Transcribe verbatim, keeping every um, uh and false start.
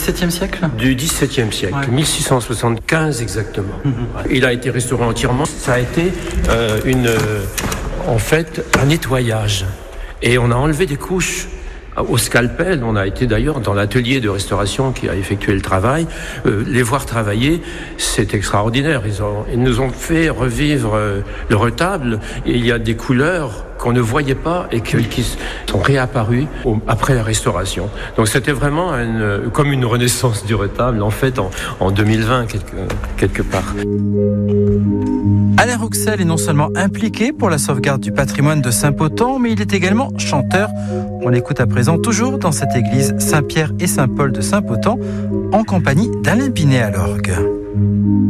dix-septième siècle ? Du dix-septième siècle, ouais. mille six cent soixante-quinze exactement. Mm-hmm. Il a été restauré entièrement. Ça a été euh, une, euh, en fait un nettoyage. Et on a enlevé des couches. Au scalpel, on a été d'ailleurs dans l'atelier de restauration qui a effectué le travail. Euh, les voir travailler, c'est extraordinaire. Ils, ont, ils nous ont fait revivre euh, le retable. Et il y a des couleurs qu'on ne voyait pas et qui, qui sont réapparues au, après la restauration. Donc c'était vraiment une, comme une renaissance du retable, en fait, en, en deux mille vingt, quelque, quelque part. Alain Rouxel est non seulement impliqué pour la sauvegarde du patrimoine de Saint-Pothon, mais il est également chanteur. On l'écoute à présent toujours dans cette église Saint-Pierre et Saint-Paul de Saint-Pothon, en compagnie d'Alain Binet à l'orgue.